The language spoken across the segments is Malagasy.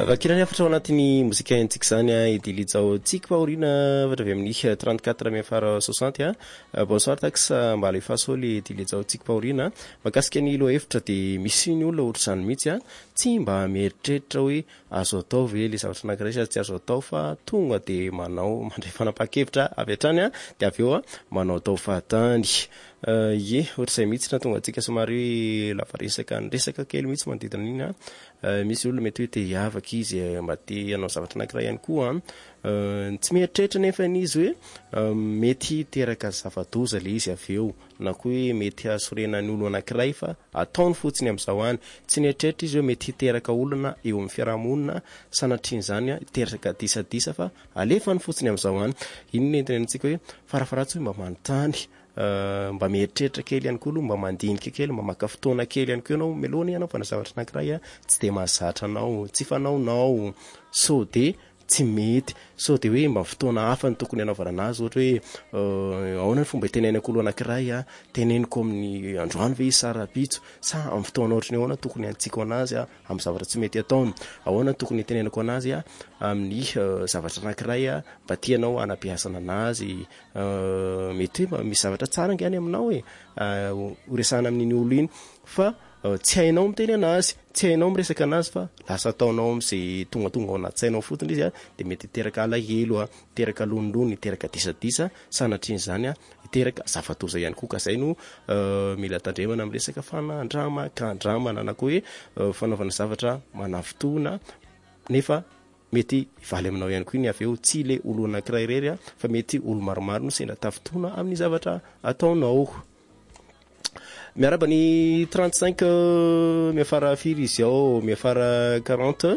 Vakirany afatra ao anatin'ny mozika haintsika zany idilitsao tsika paorina avatra avy amin'ny 34 mefara 60 bonsoir tax mba le fasoly idilitsao tsika paorina makasika ny lo efitra de misy ny olona ohatra zany mihitsy tsy mba mieritreritra hoe azo atao ve le zavatra anankiray sy tsy azo atao fa tonga de manao mandray fanapa-kevitra avy hatrany de avy eo manao tao fahatany ye ohatr'izay mihitsy na tonga antsika somary lafa resaka kely mihitsy manodidina iny misy olona mety hoe te hiavaka izy mba te hanao zavatra anankiray ihany koa tsy mieritreritra nefa izy hoe mety teraka zava-doza le izy avy eo na koa hoe mety hasorena ny olo anankiray fa ataony fotsiny amin'izao any tsy mieritreritra izy hoe mety teraka olona eo amin'ny fiarahamonina sanatrian'izany teraka disadisa fa alefany fotsiny amin'izao any iny nentina antsika hoe farafaratsy hoe mba manontany mba mieritreritra kely ihany koa mba mandinika kely mba maka fotoana kely ihany koa ianao melohany ianao zavatra anankiray tsy de mahazatra anao tsy fanaonao so de tsy mety so de hoe mba fotoana hafa ny tokony anaovana anazy ohatra hoe ahoana ny fomba itenenako olo anankiray teneniko amin'ny androany ve sarabitso sa amin'ny fotoana ohatrany ahoana tokony antsiko anazy amin'ny zavatra tsy mety ataony ahoana tokony itenenako anazy amin'ny zavatra anankiray mba tianao anabeazana anazy mety hoe misy zavatra tsara ngany aminao horesana amin'iny olo iny fa tsy hainao miteny anazy tsy hainao miresaka anazy fa lasa ataonao am'izay tonga ao anaty sainao fotony izy de mety teraka alahelo teraka lonilony teraka disadisa sanatrian'izany teraka zava-doza ihany koa ka zay no mila tandremana amin'ny resaka fanandrama kandramana na koa hoe fanaovana zavatra manafotona nefa mety valy aminao ihany koa iny avy eo tsy le olo anankiray irery fa mety olo maromaro no sendra tafotona amin'ny zavatra ataonao miaraba ny 35 miafara firy izy ao miafara 40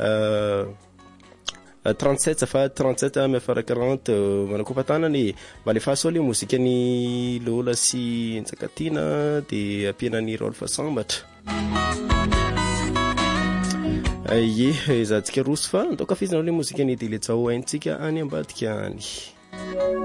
37 fa 37 miafara 40 manakopatanany mba le fahasoa le mozika ny lola sy ntsakatina de ampiana ny Rolf Sambatra ye zatsika roso fa ndoka fizinao le mozika ny diletsao haintsika any ambadika any